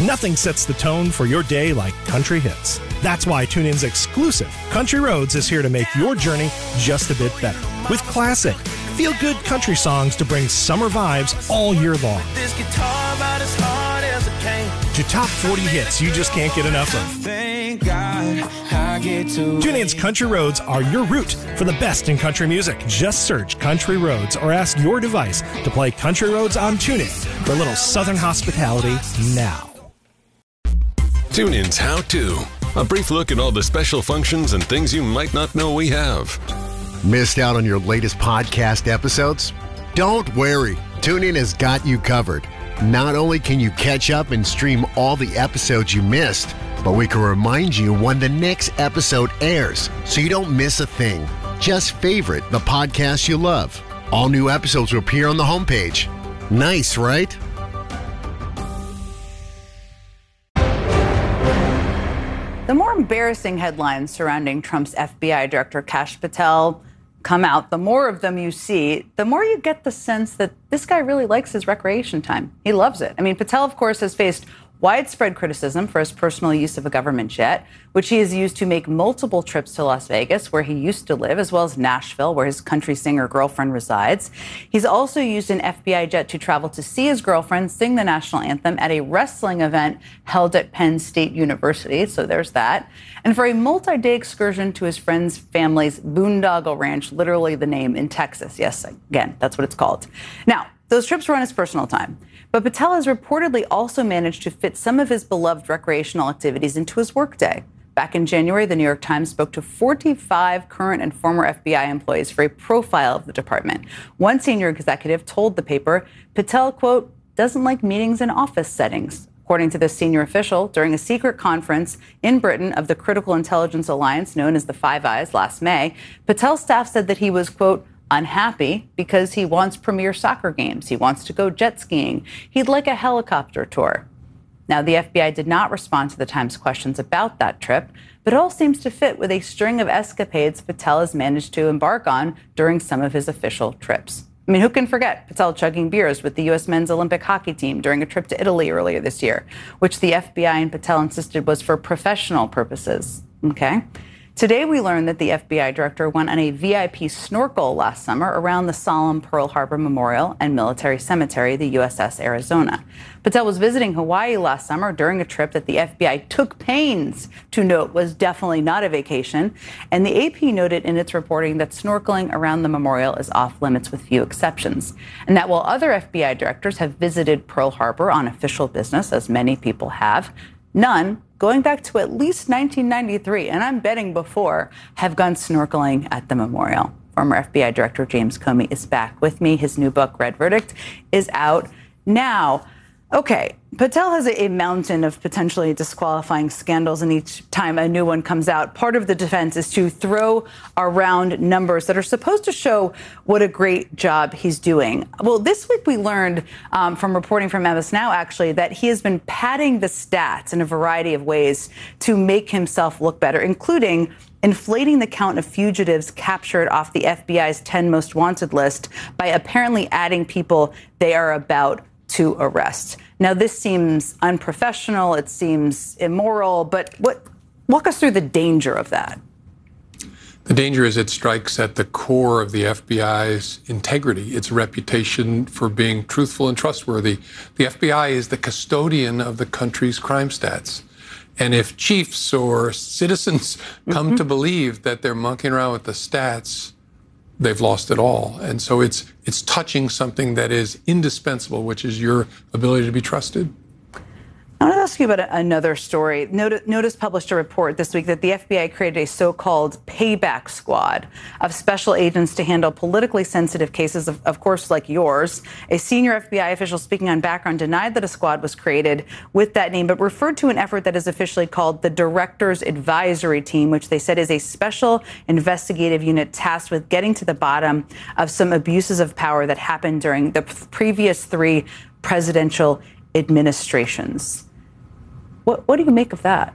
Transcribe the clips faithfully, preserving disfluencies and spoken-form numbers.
Nothing sets the tone for your day like country hits. That's why TuneIn's exclusive Country Roads is here to make your journey just a bit better. With classic, feel-good country songs to bring summer vibes all year long. This guitar about as hard as a cane. To top forty hits you just can't get enough of. Thank God I get to TuneIn's Country Roads are your route for the best in country music. Just search Country Roads or ask your device to play Country Roads on TuneIn for a little Southern hospitality now. TuneIn's How To. A brief look at all the special functions and things you might not know we have. Missed out on your latest podcast episodes? Don't worry. TuneIn has got you covered. Not only can you catch up and stream all the episodes you missed, but we can remind you when the next episode airs so you don't miss a thing. Just favorite the podcast you love. All new episodes will appear on the homepage. Nice, right? The more embarrassing headlines surrounding Trump's F B I Director Kash Patel come out, the more of them you see, the more you get the sense that this guy really likes his recreation time. He loves it. I mean, Patel, of course, has faced widespread criticism for his personal use of a government jet, which he has used to make multiple trips to Las Vegas, where he used to live, as well as Nashville, where his country singer girlfriend resides. He's also used an F B I jet to travel to see his girlfriend sing the national anthem at a wrestling event held at Penn State University. So there's that. And for a multi-day excursion to his friend's family's boondoggle ranch, literally the name, in Texas. Yes, again, that's what it's called. Now, those trips were on his personal time. But Patel has reportedly also managed to fit some of his beloved recreational activities into his workday. Back in January, the New York Times spoke to forty-five current and former F B I employees for a profile of the department. One senior executive told the paper Patel, quote, doesn't like meetings in office settings. According to this senior official, during a secret conference in Britain of the Critical Intelligence Alliance, known as the Five Eyes, last May, Patel's staff said that he was, quote, unhappy because he wants premier soccer games. He wants to go jet skiing. He'd like a helicopter tour. Now, the F B I did not respond to the Times questions about that trip, but it all seems to fit with a string of escapades Patel has managed to embark on during some of his official trips. I mean, who can forget Patel chugging beers with the U S men's Olympic hockey team during a trip to Italy earlier this year, which the F B I and Patel insisted was for professional purposes. Okay. Today, we learned that the F B I director went on a V I P snorkel last summer around the solemn Pearl Harbor Memorial and Military Cemetery, the U S S Arizona. Patel was visiting Hawaii last summer during a trip that the F B I took pains to note was definitely not a vacation. And the A P noted in its reporting that snorkeling around the memorial is off limits with few exceptions. And that while other F B I directors have visited Pearl Harbor on official business, as many people have, none, going back to at least nineteen ninety-three, and I'm betting before, have gone snorkeling at the memorial. Former F B I Director James Comey is back with me. His new book, Red Verdict, is out now. Okay, Patel has a mountain of potentially disqualifying scandals, and each time a new one comes out, part of the defense is to throw around numbers that are supposed to show what a great job he's doing. Well, this week we learned um, from reporting from M S Now, actually, that he has been padding the stats in a variety of ways to make himself look better, including inflating the count of fugitives captured off the F B I's ten most wanted list by apparently adding people they are about to arrest. Now, this seems unprofessional, it seems immoral, but what, walk us through the danger of that. The danger is it strikes at the core of the F B I's integrity, its reputation for being truthful and trustworthy. The F B I is the custodian of the country's crime stats. And if chiefs or citizens come mm-hmm. to believe that they're monkeying around with the stats, they've lost it all. And so it's it's touching something that is indispensable, which is your ability to be trusted. I want to ask you about another story. Notice published a report this week that the F B I created a so-called payback squad of special agents to handle politically sensitive cases, of, of course, like yours. A senior F B I official speaking on background denied that a squad was created with that name, but referred to an effort that is officially called the Director's Advisory Team, which they said is a special investigative unit tasked with getting to the bottom of some abuses of power that happened during the previous three presidential administrations. What, what do you make of that?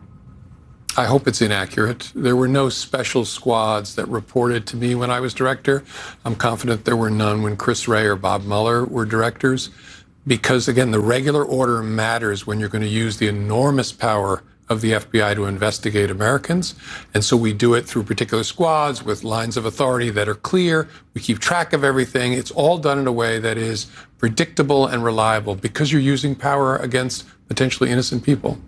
I hope it's inaccurate. There were no special squads that reported to me when I was director. I'm confident there were none when Chris Wray or Bob Mueller were directors. because, again, the regular order matters when you're going to use the enormous power of the F B I to investigate Americans. And so we do it through particular squads with lines of authority that are clear. We keep track of everything. It's all done in a way that is predictable and reliable because you're using power against potentially innocent people.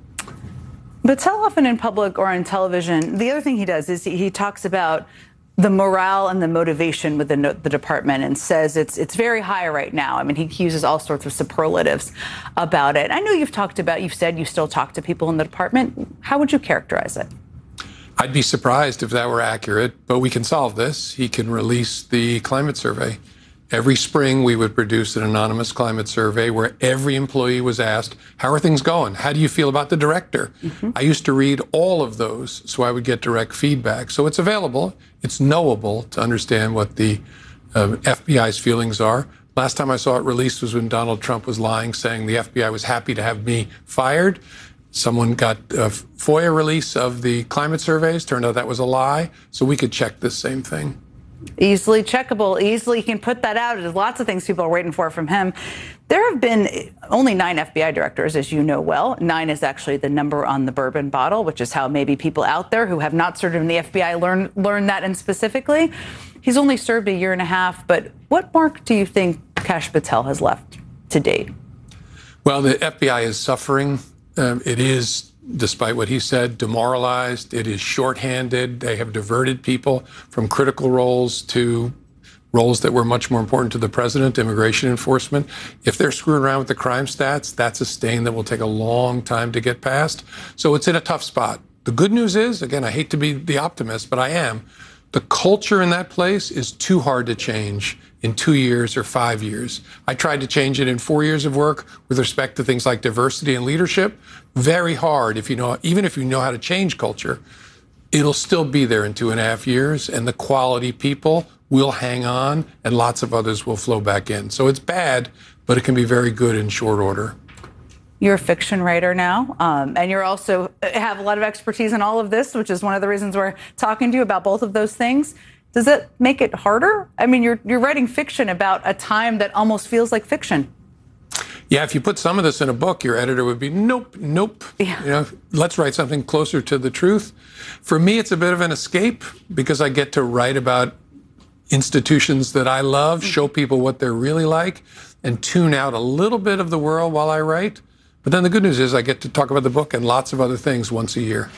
But so often in public or on television, the other thing he does is he, he talks about the morale and the motivation within the department and says it's it's very high right now. I mean, he uses all sorts of superlatives about it. I know you've talked about, you've said you still talk to people in the department. How would you characterize it? I'd be surprised if that were accurate, but we can solve this. He can release the climate survey. Every spring, we would produce an anonymous climate survey where every employee was asked, how are things going? How do you feel about the director? Mm-hmm. I used to read all of those, so I would get direct feedback. So it's available. It's knowable to understand what the uh, F B I's feelings are. Last time I saw it released was when Donald Trump was lying, saying the F B I was happy to have me fired. Someone got a FOIA release of the climate surveys. Turned out that was a lie. So we could check this same thing. Easily checkable, easily can put that out. There's lots of things people are waiting for from him. There have been only nine F B I directors, as you know well. Nine is actually the number on the bourbon bottle, which is how maybe people out there who have not served in the F B I learn learn that and specifically. He's only served a year and a half, but what mark do you think Kash Patel has left to date? Well, the F B I is suffering. Um, it is, despite what he said, demoralized. It is shorthanded. They have diverted people from critical roles to roles that were much more important to the president, immigration enforcement. If they're screwing around with the crime stats, that's a stain that will take a long time to get past. So it's in a tough spot. The good news is, again, I hate to be the optimist, but I am. The culture in that place is too hard to change in two years or five years. I tried to change it in four years of work with respect to things like diversity and leadership. Very hard. If you know, even if you know how to change culture, it'll still be there in two and a half years, and the quality people will hang on, and lots of others will flow back in. So it's bad, but it can be very good in short order. You're a fiction writer now, um, and you're also have a lot of expertise in all of this, which is one of the reasons we're talking to you about both of those things. Does it make it harder? I mean, you're you're writing fiction about a time that almost feels like fiction. Yeah, if you put some of this in a book, your editor would be, nope, nope. Yeah. You know, let's write something closer to the truth. For me, it's a bit of an escape because I get to write about institutions that I love, show people what they're really like, and tune out a little bit of the world while I write. But then the good news is I get to talk about the book and lots of other things once a year.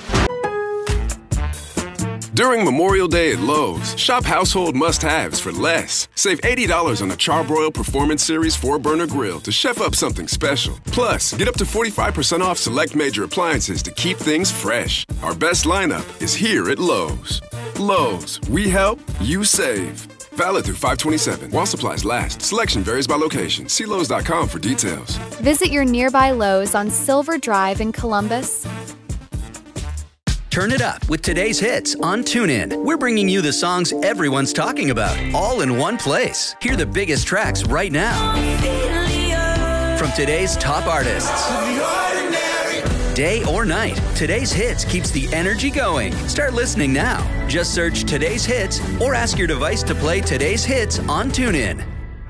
During Memorial Day at Lowe's, shop household must-haves for less. Save eighty dollars on a Charbroil Performance Series four burner grill to chef up something special. Plus, get up to forty-five percent off select major appliances to keep things fresh. Our best lineup is here at Lowe's. Lowe's, we help, you save. Valid through five twenty-seven while supplies last. Selection varies by location. See Lowe's dot com for details. Visit your nearby Lowe's on Silver Drive in Columbus. Turn it up with today's hits on TuneIn. We're bringing you the songs everyone's talking about, all in one place. Hear the biggest tracks right now from today's top artists. Day or night, today's hits keeps the energy going. Start listening now. Just search today's hits or ask your device to play today's hits on TuneIn.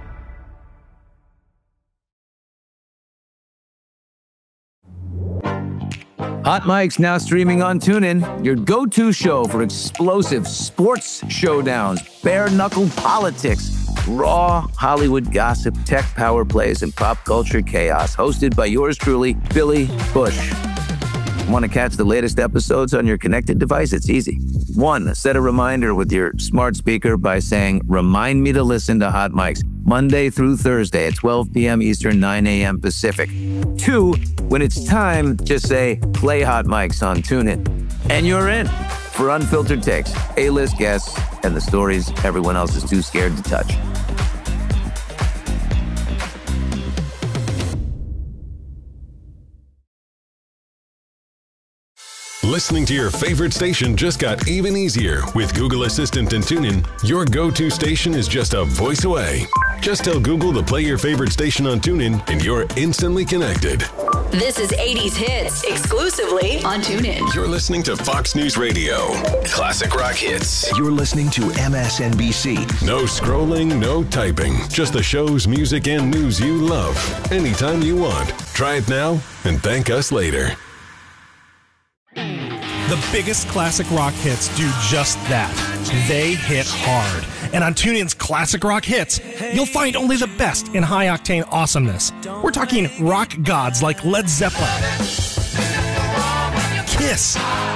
Hot Mic's now streaming on TuneIn, your go-to show for explosive sports showdowns, bare-knuckle politics, raw Hollywood gossip, tech power plays, and pop culture chaos. Hosted by yours truly, Billy Bush. Want to catch the latest episodes on your connected device? It's easy. One, set a reminder with your smart speaker by saying, remind me to listen to Hot Mics Monday through Thursday at twelve p.m. Eastern, nine a.m. Pacific. Two, when it's time, just say, play Hot Mics on TuneIn. And you're in for unfiltered takes, A-list guests, and the stories everyone else is too scared to touch. Listening to your favorite station just got even easier. With Google Assistant and TuneIn, your go-to station is just a voice away. Just tell Google to play your favorite station on TuneIn and you're instantly connected. This is eighties Hits, exclusively on TuneIn. You're listening to Fox News Radio. Classic rock hits. You're listening to M S N B C. No scrolling, no typing. Just the shows, music, and news you love. Anytime you want. Try it now and thank us later. The biggest classic rock hits do just that. They hit hard. And on TuneIn's Classic Rock Hits, you'll find only the best in high-octane awesomeness. We're talking rock gods like Led Zeppelin, Kiss,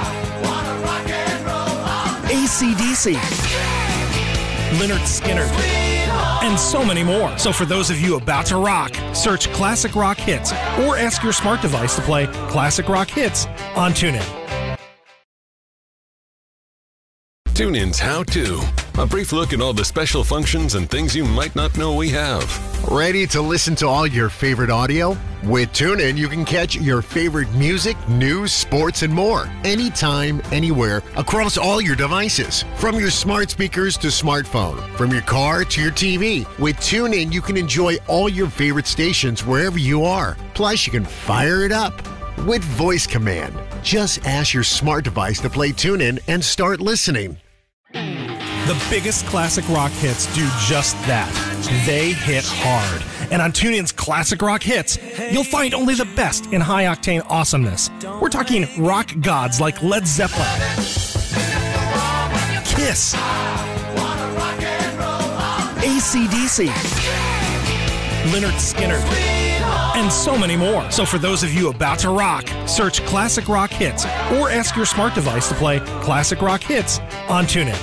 A C D C, Lynyrd Skynyrd, and so many more. So for those of you about to rock, search Classic Rock Hits or ask your smart device to play Classic Rock Hits on TuneIn. TuneIn's How To. A brief look at all the special functions and things you might not know we have. Ready to listen to all your favorite audio? With TuneIn, you can catch your favorite music, news, sports, and more. Anytime, anywhere, across all your devices. From your smart speakers to smartphone. From your car to your T V. With TuneIn, you can enjoy all your favorite stations wherever you are. Plus, you can fire it up with voice command. Just ask your smart device to play TuneIn and start listening. The biggest classic rock hits do just that. They hit hard. And on TuneIn's Classic Rock Hits, you'll find only the best in high-octane awesomeness. We're talking rock gods like Led Zeppelin, Kiss, A C D C, Lynyrd Skynyrd, and so many more. So for those of you about to rock, search Classic Rock Hits or ask your smart device to play Classic Rock Hits on TuneIn.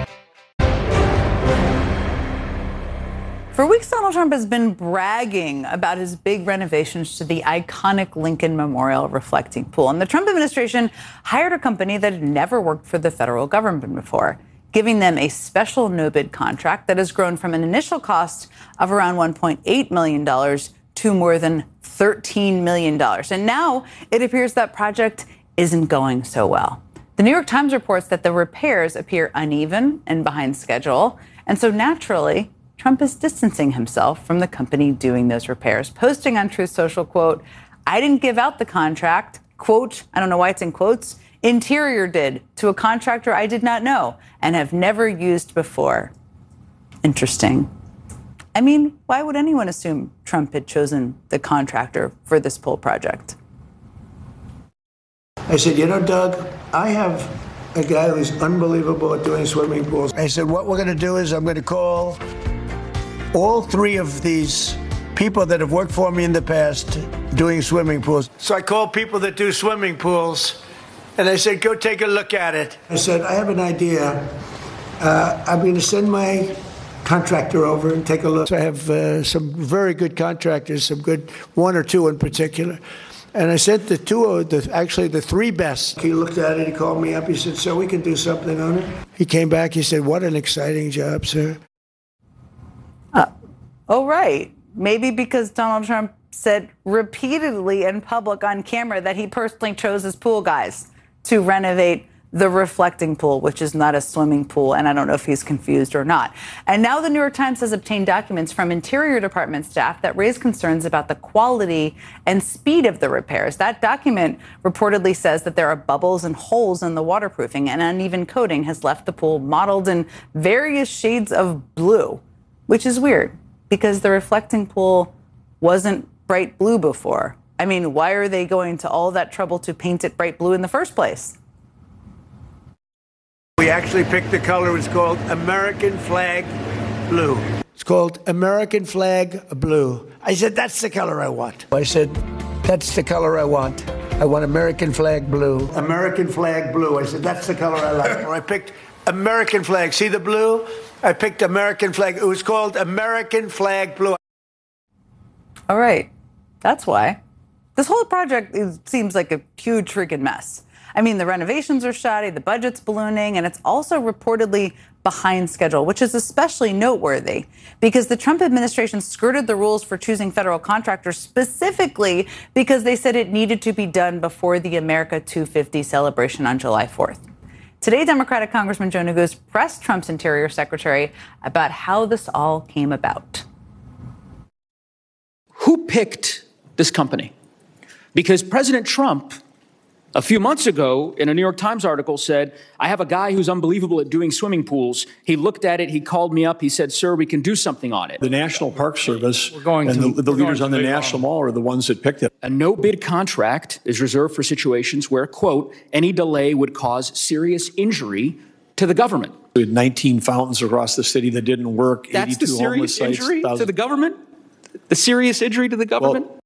For weeks, Donald Trump has been bragging about his big renovations to the iconic Lincoln Memorial reflecting pool. And the Trump administration hired a company that had never worked for the federal government before, giving them a special no-bid contract that has grown from an initial cost of around one point eight million dollars to more than thirteen million dollars. And now it appears that project isn't going so well. The New York Times reports that the repairs appear uneven and behind schedule. And so naturally, Trump is distancing himself from the company doing those repairs, posting on Truth Social, quote, "I didn't give out the contract," quote, I don't know why it's in quotes, "Interior did to a contractor I did not know and have never used before." Interesting. I mean, why would anyone assume Trump had chosen the contractor for this pool project? I said, you know, Doug, I have a guy who's unbelievable at doing swimming pools. I said, what we're going to do is I'm going to call all three of these people that have worked for me in the past doing swimming pools. So I called people that do swimming pools, and I said, go take a look at it. I said, I have an idea. Uh, I'm going to send my contractor over and take a look. So I have uh, some very good contractors, some good, one or two in particular. And I sent the two, the, actually the three best. He looked at it, he called me up, he said, so we can do something on it. He came back, he said, what an exciting job, sir. Uh, oh, right. Maybe because Donald Trump said repeatedly in public on camera that he personally chose his pool guys to renovate the reflecting pool, which is not a swimming pool, and I don't know if he's confused or not. And now the New York Times has obtained documents from Interior Department staff that raise concerns about the quality and speed of the repairs. That document reportedly says that there are bubbles and holes in the waterproofing, and uneven coating has left the pool mottled in various shades of blue, which is weird because the reflecting pool wasn't bright blue before. I mean, why are they going to all that trouble to paint it bright blue in the first place? We actually picked the color. It's called American Flag Blue. It's called American Flag Blue. I said, that's the color I want. I said, that's the color I want. I want American Flag Blue. American Flag Blue. I said, that's the color I like. Or I picked American flag. See the blue? I picked American flag. It was called American Flag Blue. All right. That's why. This whole project is, seems like a huge freaking mess. I mean, the renovations are shoddy, the budget's ballooning, and it's also reportedly behind schedule, which is especially noteworthy because the Trump administration skirted the rules for choosing federal contractors specifically because they said it needed to be done before the America two fifty celebration on July fourth. Today, Democratic Congressman Joe Neguse pressed Trump's Interior Secretary about how this all came about. Who picked this company? Because President Trump, a few months ago, in a New York Times article said, I have a guy who's unbelievable at doing swimming pools. He looked at it. He called me up. He said, sir, we can do something on it. The National Park Service We're going and to, the, the leaders on the National National Mall are the ones that picked it. A no-bid contract is reserved for situations where, quote, any delay would cause serious injury to the government. We had nineteen fountains across the city that didn't work. That's the serious sites, injury thousand... to the government? The serious injury to the government? Well,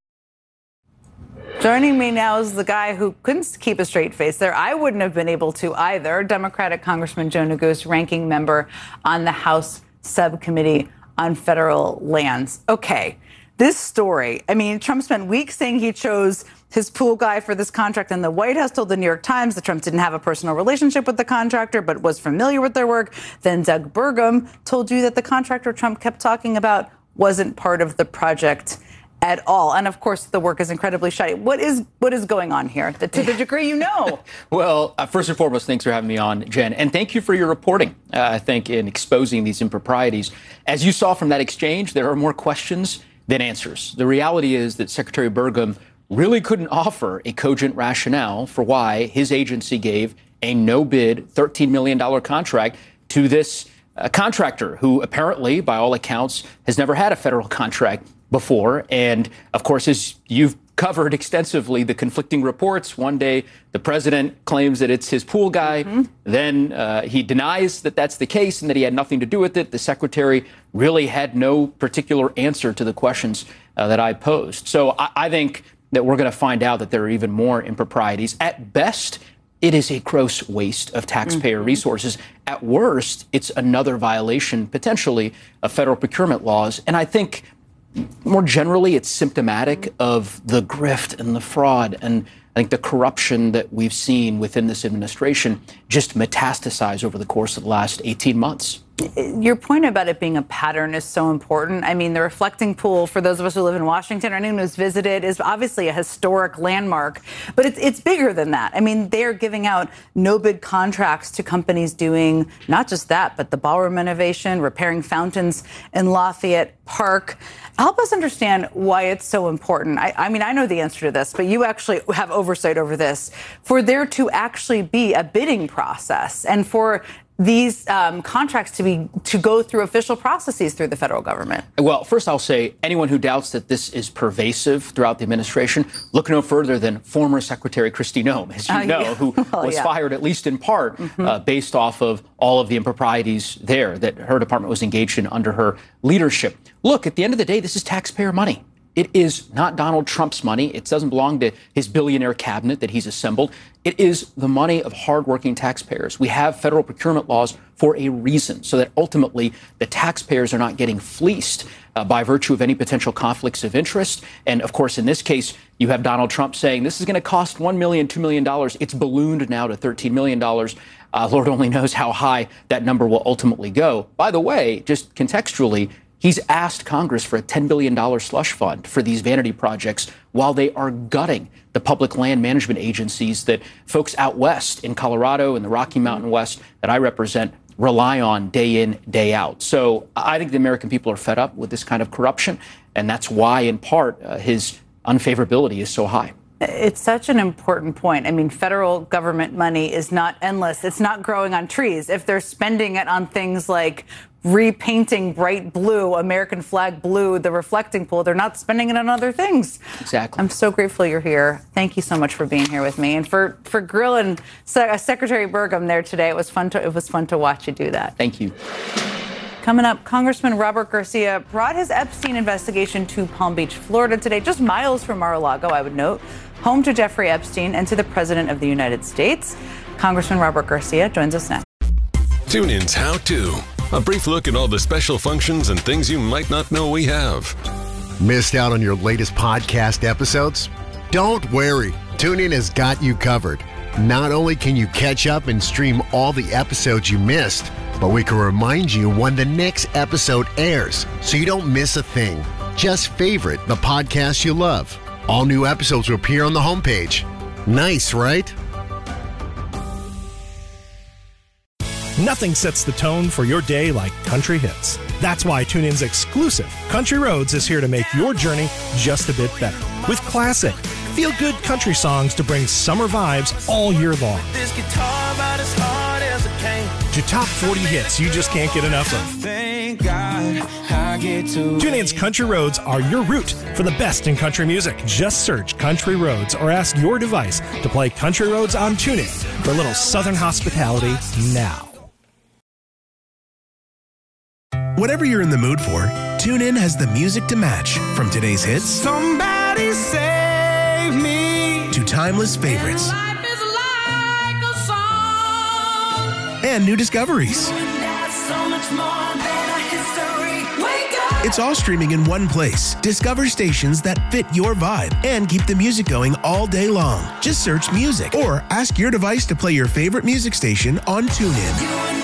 Joining me now is the guy who couldn't keep a straight face there. I wouldn't have been able to either. Democratic Congressman Joe Neguse, ranking member on the House Subcommittee on Federal Lands. Okay, this story, I mean, Trump spent weeks saying he chose his pool guy for this contract, and the White House told the New York Times that Trump didn't have a personal relationship with the contractor, but was familiar with their work. Then Doug Burgum told you that the contractor Trump kept talking about wasn't part of the project at all. And of course, the work is incredibly shoddy. What is what is going on here? To the degree you know. Well, uh, first and foremost, thanks for having me on, Jen. And thank you for your reporting, uh, I think, in exposing these improprieties. As you saw from that exchange, there are more questions than answers. The reality is that Secretary Burgum really couldn't offer a cogent rationale for why his agency gave a no-bid thirteen million dollars contract to this uh, contractor who apparently, by all accounts, has never had a federal contract before. And of course, as you've covered extensively the conflicting reports, one day the president claims that it's his pool guy. Mm-hmm. Then uh, he denies that that's the case and that he had nothing to do with it. The secretary really had no particular answer to the questions uh, that I posed. So I, I think that we're going to find out that there are even more improprieties. At best, it is a gross waste of taxpayer mm-hmm. resources. At worst, it's another violation, potentially, of federal procurement laws. And I think more generally, it's symptomatic of the grift and the fraud and I think the corruption that we've seen within this administration just metastasize over the course of the last eighteen months. Your point about it being a pattern is so important. I mean, the reflecting pool, for those of us who live in Washington or anyone who's visited, is obviously a historic landmark, but it's it's bigger than that. I mean, they're giving out no-bid contracts to companies doing not just that, but the ballroom renovation, repairing fountains in Lafayette Park. Help us understand why it's so important. I, I mean, I know the answer to this, but you actually have oversight over this. For there to actually be a bidding process and for these um, contracts to be to go through official processes through the federal government? Well, first I'll say anyone who doubts that this is pervasive throughout the administration, look no further than former Secretary Kristi Noem, as you uh, know, yeah. who well, was yeah. fired at least in part mm-hmm. uh, based off of all of the improprieties there that her department was engaged in under her leadership. Look, at the end of the day, this is taxpayer money. It is not Donald Trump's money. It doesn't belong to his billionaire cabinet that he's assembled. It is the money of hardworking taxpayers. We have federal procurement laws for a reason, so that ultimately the taxpayers are not getting fleeced uh, by virtue of any potential conflicts of interest. And of course, in this case, you have Donald Trump saying this is going to cost one million dollars, two million dollars. It's ballooned now to thirteen million dollars. Uh, Lord only knows how high that number will ultimately go. By the way, just contextually, he's asked Congress for a ten billion dollars slush fund for these vanity projects while they are gutting the public land management agencies that folks out west in Colorado and the Rocky Mountain West that I represent rely on day in, day out. So I think the American people are fed up with this kind of corruption, and that's why, in part, uh, his unfavorability is so high. It's such an important point. I mean, federal government money is not endless. It's not growing on trees. If they're spending it on things like repainting bright blue, American flag blue, the reflecting pool, they're not spending it on other things. Exactly. I'm so grateful you're here. Thank you so much for being here with me and for for grilling Secretary Burgum there today. It was fun to it was fun to watch you do that. Thank you. Coming up, Congressman Robert Garcia brought his Epstein investigation to Palm Beach, Florida today, just miles from Mar-a-Lago, I would note, home to Jeffrey Epstein and to the President of the United States. Congressman Robert Garcia joins us next. TuneIn's How To. A brief look at all the special functions and things you might not know we have. Missed out on your latest podcast episodes? Don't worry. TuneIn has got you covered. Not only can you catch up and stream all the episodes you missed, but we can remind you when the next episode airs so you don't miss a thing. Just favorite the podcast you love. All new episodes will appear on the homepage. Nice, right? Nothing sets the tone for your day like country hits. That's why TuneIn's exclusive Country Roads is here to make your journey just a bit better. With classic, Feel-good country songs to bring summer vibes all year long. This guitar about as hard as I can. To top forty hits you just can't get enough of. Thank God I get to. TuneIn's Country Roads are your route for the best in country music. Just search Country Roads or ask your device to play Country Roads on TuneIn for a little southern hospitality now. Whatever you're in the mood for, TuneIn has the music to match. From today's hits, Somebody save me, to timeless favorites, life is like a song. and new discoveries. That's so much more than a history. Wake up. It's all streaming in one place. Discover stations that fit your vibe and keep the music going all day long. Just search music or ask your device to play your favorite music station on TuneIn.